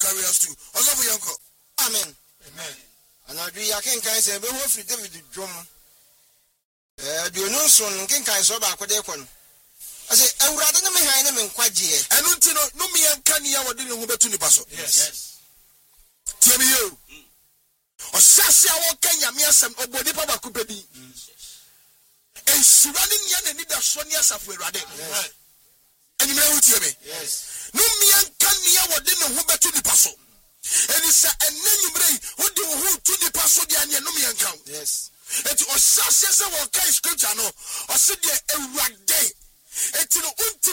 carry us through. Also for Yanko. Amen. Amen. And I do ya can say be wo free David drum. Do no son ken kan so ba akode kon. I say Ewurade na me han na me nkwaje. Enu nti no me yanka ne ya wode ne ho betu nipa so. Yes. Tiemi yo. Osase awo Kenya me asem obodi pa ba kupedi. En surani nya na ni da so ne asafo Ewurade. Yes. Eni me hu tiemi. Yes. No me yanka ne ya wode ne ho betu nipa so. Eni sa enenumre wode ho tu nipa so de anya no me yanka. Yes. Eti osase se wo kai scripture no. Ose de Ewurade. Eti no